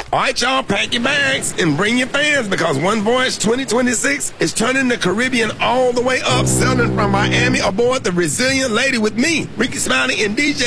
All right, y'all, pack your bags and bring your fans because One Voyage 2026 is turning the Caribbean all the way up, sailing from Miami aboard the Resilient Lady with me, Ricky Smiley, and DJ